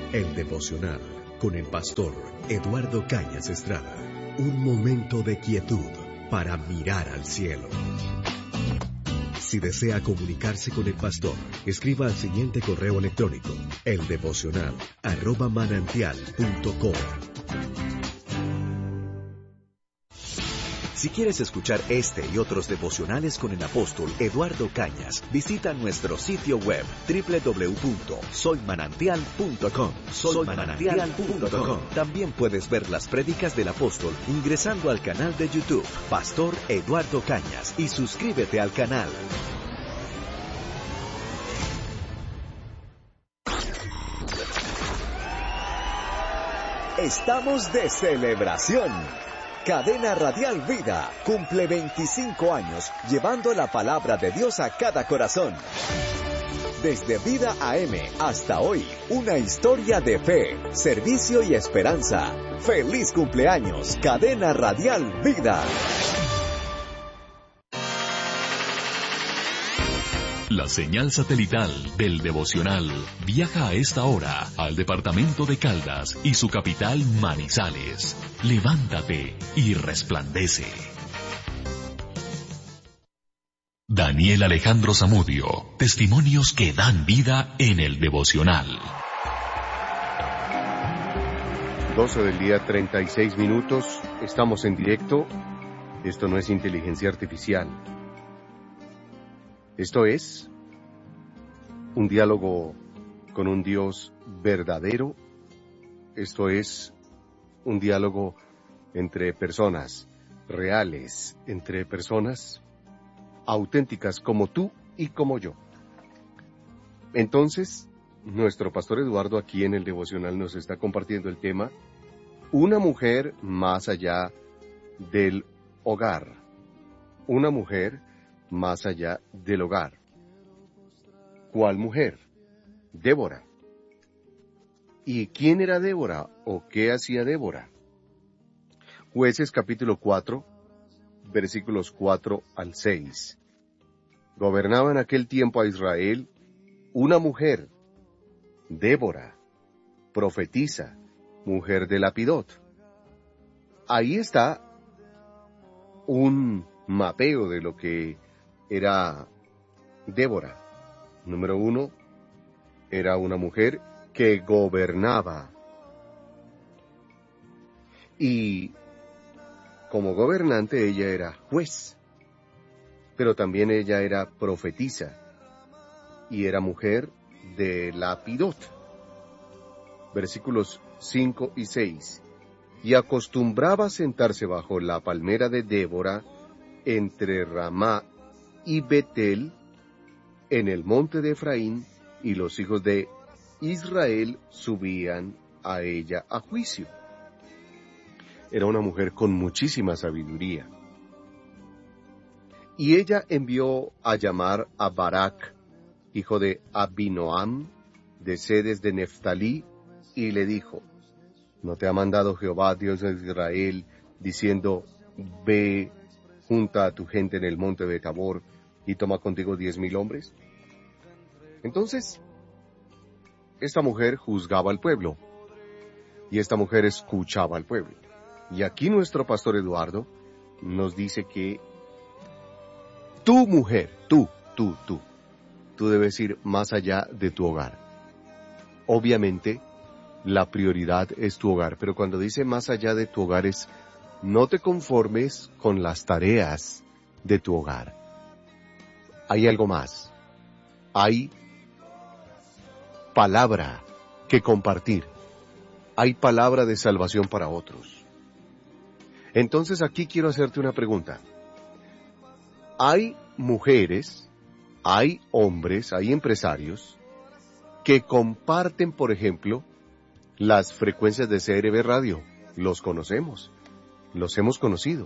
El devocional con el pastor Eduardo Cañas Estrada. Un momento de quietud para mirar al cielo. Si desea comunicarse con el pastor, escriba al siguiente correo electrónico: eldevocional@manantial.com. Si quieres escuchar este y otros devocionales con el apóstol Eduardo Cañas, visita nuestro sitio web www.soymanantial.com. Soymanantial.com. También puedes ver las prédicas del apóstol ingresando al canal de YouTube Pastor Eduardo Cañas y suscríbete al canal. Estamos de celebración. Cadena Radial Vida cumple 25 años llevando la palabra de Dios a cada corazón. Desde Vida AM hasta hoy, una historia de fe, servicio y esperanza. ¡Feliz cumpleaños, Cadena Radial Vida! La señal satelital del devocional viaja a esta hora al departamento de Caldas y su capital Manizales. Levántate y resplandece. Daniel Alejandro Zamudio, testimonios que dan vida en el devocional. 12 del día, 36 minutos. Estamos en directo. Esto no es inteligencia artificial. Esto es un diálogo con un Dios verdadero. Esto es un diálogo entre personas reales, entre personas auténticas como tú y como yo. Entonces, nuestro pastor Eduardo aquí en el devocional nos está compartiendo el tema: una mujer más allá del hogar. Una mujer más allá del hogar. ¿Cuál mujer? Débora. ¿Y quién era Débora o qué hacía Débora? Jueces capítulo 4, versículos 4 al 6. Gobernaba en aquel tiempo a Israel una mujer, Débora, profetisa, mujer de Lapidot. Ahí está un mapeo de lo que era Débora. Número 1, era una mujer que gobernaba. Y como gobernante ella era juez, pero también ella era profetisa y era mujer de Lapidot. Versículos 5 y 6. Y acostumbraba sentarse bajo la palmera de Débora entre Ramá y Betel, en el monte de Efraín, y los hijos de Israel subían a ella a juicio. Era una mujer con muchísima sabiduría. Y ella envió a llamar a Barak, hijo de Abinoam, de Sedes de Neftalí, y le dijo: ¿no te ha mandado Jehová, Dios de Israel, diciendo: ve, junta a tu gente en el monte de Tabor, y toma contigo 10,000 hombres? Entonces, esta mujer juzgaba al pueblo, y esta mujer escuchaba al pueblo. Y aquí nuestro pastor Eduardo nos dice que tu mujer, tú debes ir más allá de tu hogar. Obviamente, la prioridad es tu hogar, pero cuando dice más allá de tu hogar es: no te conformes con las tareas de tu hogar. Hay algo más. Hay palabra que compartir. Hay palabra de salvación para otros. Entonces aquí quiero hacerte una pregunta. Hay mujeres, hay hombres, hay empresarios que comparten, por ejemplo, las frecuencias de CRB Radio. Los conocemos, los hemos conocido.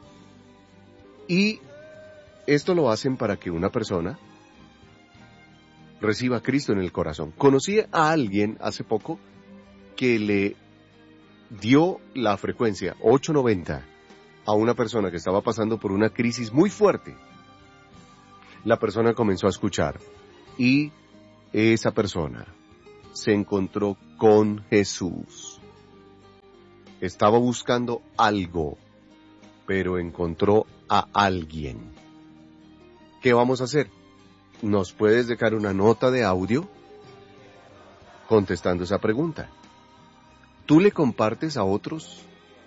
Y esto lo hacen para que una persona reciba a Cristo en el corazón. Conocí a alguien hace poco que le dio la frecuencia 890 a una persona que estaba pasando por una crisis muy fuerte. La persona comenzó a escuchar y esa persona se encontró con Jesús. Estaba buscando algo, pero encontró a alguien. ¿Qué vamos a hacer? ¿Nos puedes dejar una nota de audio contestando esa pregunta? ¿Tú le compartes a otros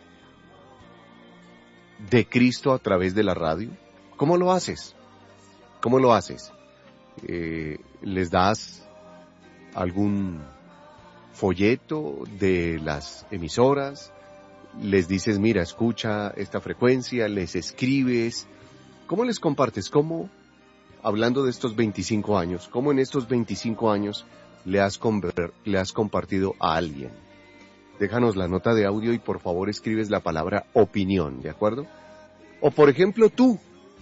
de Cristo a través de la radio? ¿Cómo lo haces? ¿Cómo lo haces? ¿Les das algún folleto de las emisoras? ¿Les dices, mira, escucha esta frecuencia? ¿Les escribes? ¿Cómo les compartes? ¿Cómo, hablando de estos 25 años, cómo en estos 25 años le has compartido a alguien? Déjanos la nota de audio y por favor escribes la palabra opinión, ¿de acuerdo? O por ejemplo tú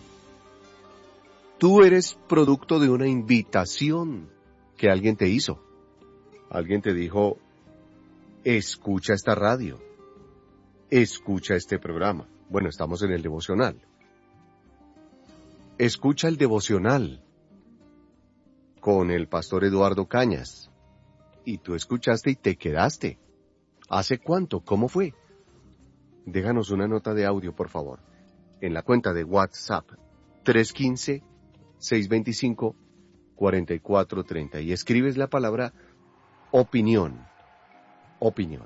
eres producto de una invitación que alguien te hizo. Alguien te dijo, escucha esta radio, escucha este programa. Bueno, estamos en el devocional. Escucha el devocional con el pastor Eduardo Cañas. Y tú escuchaste y te quedaste. ¿Hace cuánto? ¿Cómo fue? Déjanos una nota de audio, por favor, en la cuenta de WhatsApp 315-625-4430 y escribes la palabra opinión. Opinión.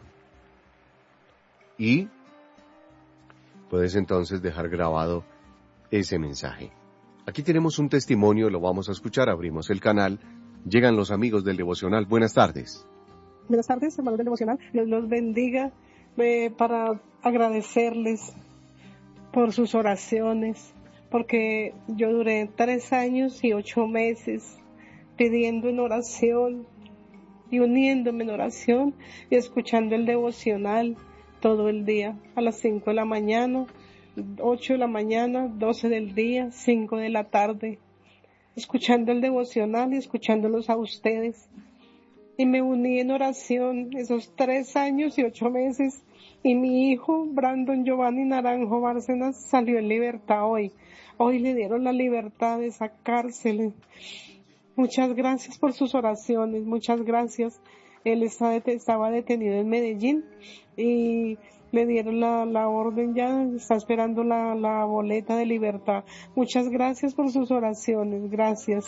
Y puedes entonces dejar grabado ese mensaje. Aquí tenemos un testimonio, lo vamos a escuchar, abrimos el canal. Llegan los amigos del devocional. Buenas tardes. Buenas tardes, hermanos del devocional. Dios los bendiga, para agradecerles por sus oraciones, porque yo duré 3 años y 8 meses pidiendo en oración y uniéndome en oración y escuchando el devocional todo el día, a las 5 de la mañana, 8 de la mañana, 12 del día, 5 de la tarde, escuchando el devocional y escuchándolos a ustedes. Y me uní en oración esos 3 años y 8 meses. Y mi hijo, Brandon Giovanni Naranjo Bárcenas, salió en libertad hoy. Hoy le dieron la libertad de esa cárcel. Muchas gracias por sus oraciones, muchas gracias. Él estaba detenido en Medellín y le dieron la orden ya, está esperando la boleta de libertad. Muchas gracias por sus oraciones, gracias.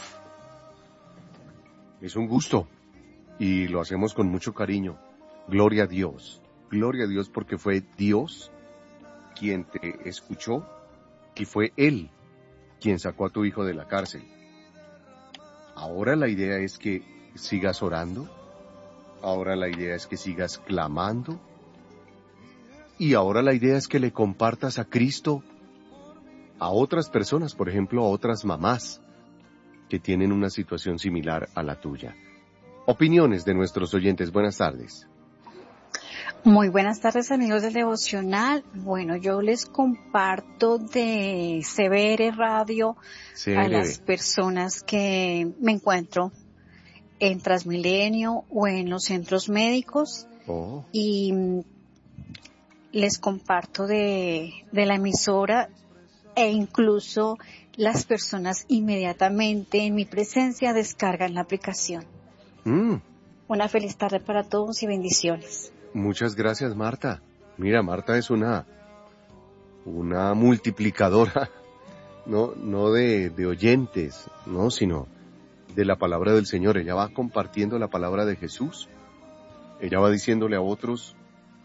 Es un gusto. Y lo hacemos con mucho cariño. Gloria a Dios porque fue Dios quien te escuchó y fue Él quien sacó a tu hijo de la cárcel. Ahora la idea es que sigas orando, ahora la idea es que sigas clamando y ahora la idea es que le compartas a Cristo a otras personas, por ejemplo a otras mamás que tienen una situación similar a la tuya. Opiniones de nuestros oyentes. Buenas tardes. Muy buenas tardes, amigos del devocional. Bueno, yo les comparto de CBR Radio a las personas que me encuentro en Transmilenio o en los centros médicos. Y les comparto de la emisora e incluso las personas inmediatamente en mi presencia descargan la aplicación. Una feliz tarde para todos y bendiciones. Muchas gracias, Marta. Mira, Marta es una multiplicadora, no de oyentes, no, sino de la palabra del Señor. Ella va compartiendo la palabra de Jesús. Ella va diciéndole a otros,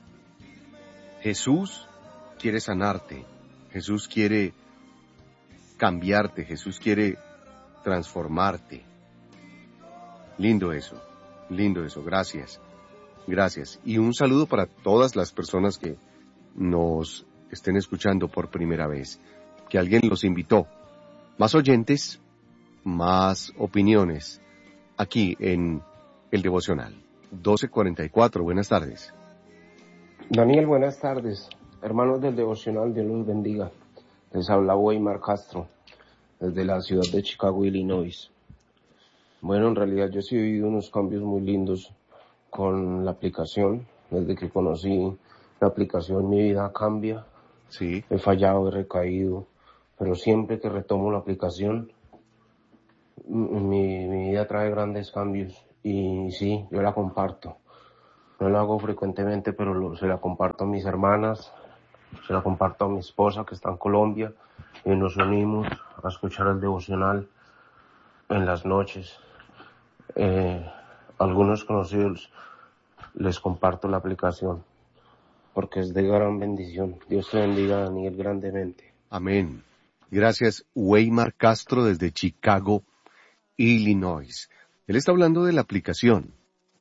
Jesús quiere sanarte, Jesús quiere cambiarte, Jesús quiere transformarte. Lindo eso, gracias. Y un saludo para todas las personas que nos estén escuchando por primera vez, que alguien los invitó. Más oyentes, más opiniones, aquí en El Devocional. 12:44, buenas tardes. Daniel, buenas tardes. Hermanos del Devocional, Dios los bendiga. Les habla Weimar Castro, desde la ciudad de Chicago, Illinois. Bueno, en realidad yo sí he vivido unos cambios muy lindos con la aplicación. Desde que conocí la aplicación mi vida cambia. Sí. He fallado, he recaído, pero siempre que retomo la aplicación mi vida trae grandes cambios y sí, yo la comparto. No lo hago frecuentemente, pero se la comparto a mis hermanas, se la comparto a mi esposa que está en Colombia, y nos unimos a escuchar el devocional en las noches. Algunos conocidos les comparto la aplicación porque es de gran bendición. Dios te bendiga, Daniel, grandemente. Amén. Gracias, Weimar Castro desde Chicago, Illinois. Él está hablando de la aplicación.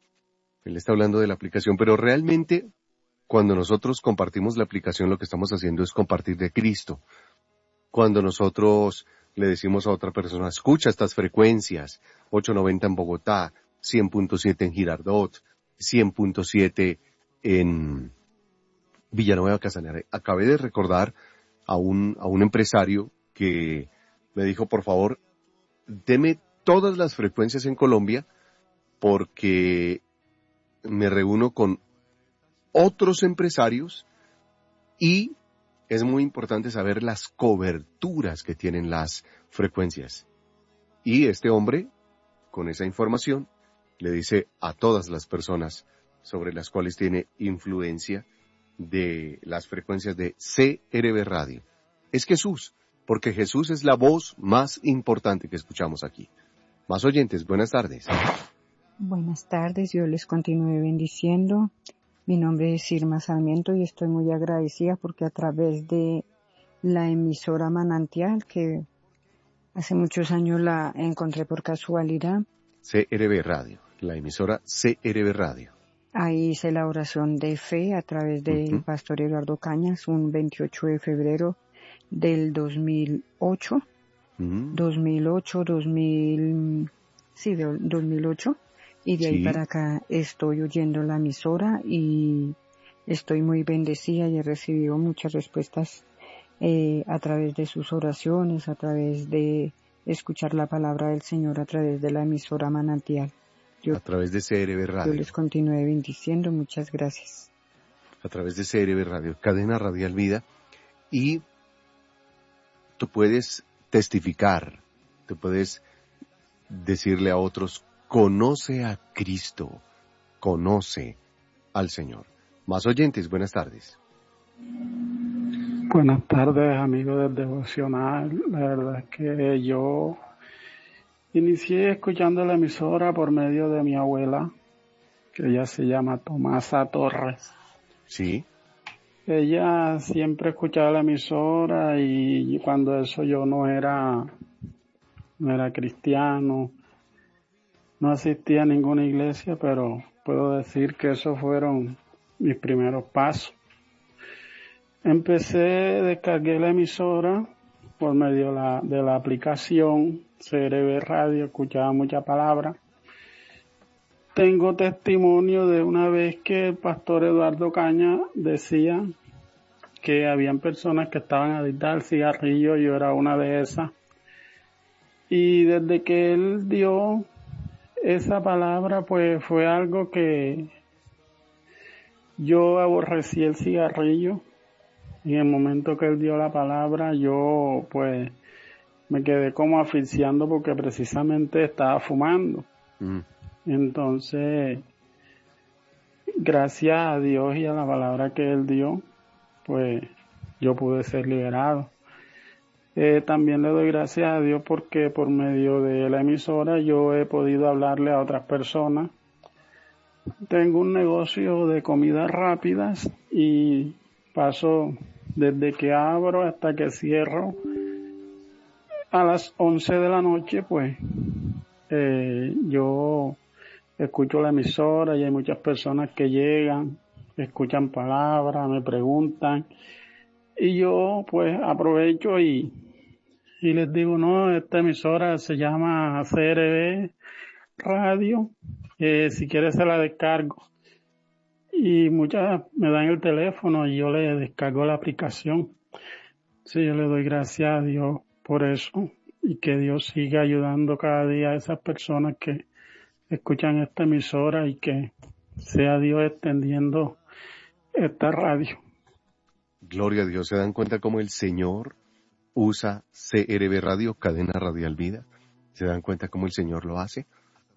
Pero realmente cuando nosotros compartimos la aplicación lo que estamos haciendo es compartir de Cristo. Cuando nosotros le decimos a otra persona, escucha estas frecuencias, 890 en Bogotá, 100.7 en Girardot, 100.7 en Villanueva Casanare. Acabé de recordar a un empresario que me dijo, por favor, deme todas las frecuencias en Colombia porque me reúno con otros empresarios y es muy importante saber las coberturas que tienen las frecuencias. Y este hombre, con esa información, le dice a todas las personas sobre las cuales tiene influencia de las frecuencias de CRB Radio. Es Jesús, porque Jesús es la voz más importante que escuchamos aquí. Más oyentes, buenas tardes. Buenas tardes, yo les continúe bendiciendo. Mi nombre es Irma Sarmiento y estoy muy agradecida porque a través de la emisora Manantial, que hace muchos años la encontré por casualidad. CRB Radio, la emisora CRB Radio. Ahí hice la oración de fe a través del pastor Eduardo Cañas, un 28 de febrero del 2008. 2008. Y de ahí para acá estoy oyendo la emisora y estoy muy bendecida y he recibido muchas respuestas a través de sus oraciones, a través de escuchar la palabra del Señor a través de la emisora Manantial. A través de CRB Radio. Yo les continúe bendiciendo, muchas gracias. A través de CRB Radio, Cadena Radial Vida, y tú puedes testificar, tú puedes decirle a otros, conoce a Cristo, conoce al Señor. Más oyentes, buenas tardes. Buenas tardes, amigos del Devocional. La verdad es que yo inicié escuchando la emisora por medio de mi abuela, que ella se llama Tomasa Torres. Sí. Ella siempre escuchaba la emisora y cuando eso yo no era cristiano, no asistía a ninguna iglesia, pero puedo decir que esos fueron mis primeros pasos. Descargué la emisora por medio de la aplicación CRB Radio, escuchaba mucha palabra. Tengo testimonio de una vez que el pastor Eduardo Caña decía que habían personas que estaban adictas al cigarrillo, yo era una de esas. Y desde que él dio esa palabra, pues fue algo que yo aborrecí el cigarrillo. Y en el momento que él dio la palabra, yo pues me quedé como asfixiando porque precisamente estaba fumando. Entonces, gracias a Dios y a la palabra que él dio, pues yo pude ser liberado. También le doy gracias a Dios porque por medio de la emisora yo he podido hablarle a otras personas. Tengo un negocio de comidas rápidas y paso desde que abro hasta que cierro a las 11 de la noche, pues yo escucho la emisora y hay muchas personas que llegan, escuchan palabras, me preguntan y yo pues aprovecho y les digo, no, esta emisora se llama CRB Radio, si quieres se la descargo. Y muchas me dan el teléfono y yo le descargo la aplicación. Sí, yo le doy gracias a Dios por eso y que Dios siga ayudando cada día a esas personas que escuchan esta emisora y que sea Dios extendiendo esta radio. Gloria a Dios. ¿Se dan cuenta cómo el Señor usa CRB Radio, Cadena Radial Vida? ¿Se dan cuenta cómo el Señor lo hace?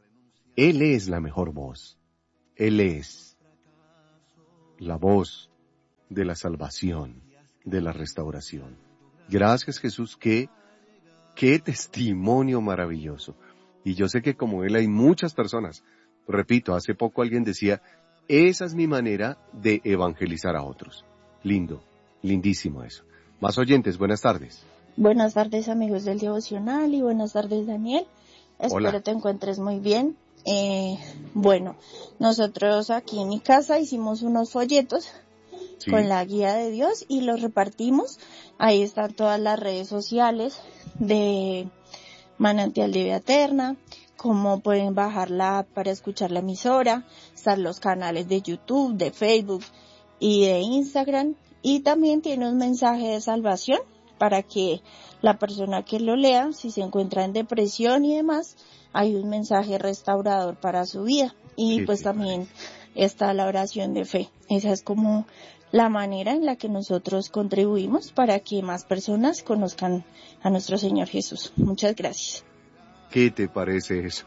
Él es la mejor voz. Él es la voz de la salvación, de la restauración. Gracias, Jesús, qué testimonio maravilloso. Y yo sé que como él hay muchas personas. Repito, hace poco alguien decía, esa es mi manera de evangelizar a otros. Lindo, lindísimo eso. Más oyentes, buenas tardes. Buenas tardes, amigos del Devocional, y buenas tardes, Daniel. Espero te encuentres muy bien. Bueno, nosotros aquí en mi casa hicimos unos folletos con la guía de Dios y los repartimos. Ahí están todas las redes sociales de Manantial de Vida Eterna, cómo pueden bajar la app para escuchar la emisora, están los canales de YouTube, de Facebook y de Instagram, y también tiene un mensaje de salvación para que la persona que lo lea, si se encuentra en depresión y demás, hay un mensaje restaurador para su vida. Y pues también está la oración de fe. Esa es como la manera en la que nosotros contribuimos para que más personas conozcan a nuestro Señor Jesús. Muchas gracias. ¿Qué te parece eso?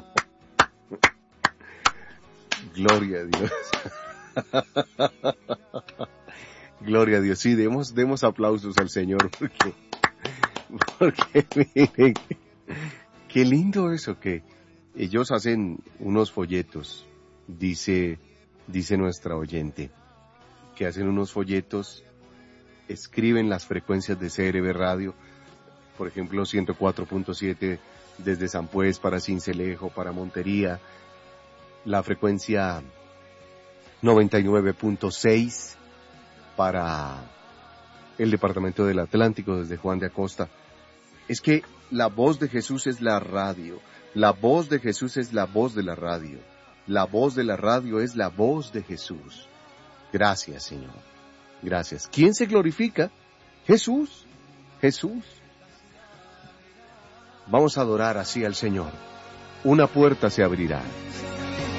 Gloria a Dios. Gloria a Dios. Sí, demos aplausos al Señor porque miren, qué lindo eso, que ellos hacen unos folletos, dice nuestra oyente, que hacen unos folletos, escriben las frecuencias de CRB Radio, por ejemplo 104.7 desde San Pues para Sincelejo, para Montería, la frecuencia 99.6 para el departamento del Atlántico desde Juan de Acosta. Es que la voz de Jesús es la radio, la voz de Jesús es la voz de la radio, la voz de la radio es la voz de Jesús. Gracias, Señor, gracias. ¿Quién se glorifica? Jesús, Jesús. Vamos a adorar así al Señor. Una puerta se abrirá.